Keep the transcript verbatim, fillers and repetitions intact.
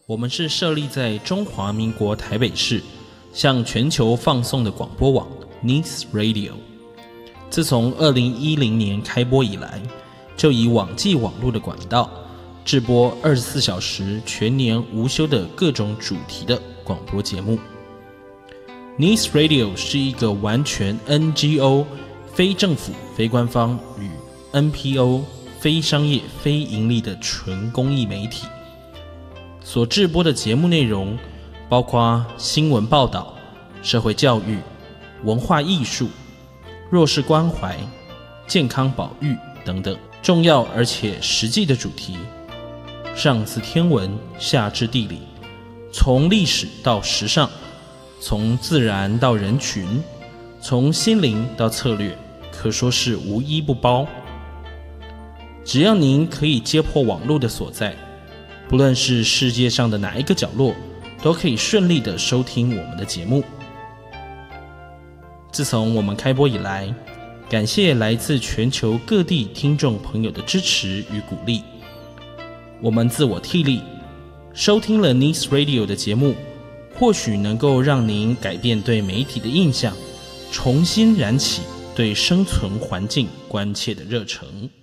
我们是设立在中华民国台北市，向全球放送的广播网 Nice Radio。自从二零一零年开播以来，就以网际网络的管道制播二十四小时全年无休的各种主题的广播节目。Nice Radio 是一个完全 N G O 非政府、非官方与 N P O 非商业、非盈利的纯公益媒体。所制播的节目内容包括新闻报道、社会教育、文化艺术、弱势关怀、健康保育等等重要而且实际的主题，上自天文，下至地理，从历史到时尚，从自然到人群，从心灵到策略，可说是无一不包。只要您可以接破网络的所在，不论是世界上的哪一个角落，都可以顺利地收听我们的节目。自从我们开播以来，感谢来自全球各地听众朋友的支持与鼓励。我们自我替力，收听了 Nice Radio 的节目，或许能够让您改变对媒体的印象，重新燃起对生存环境关切的热忱。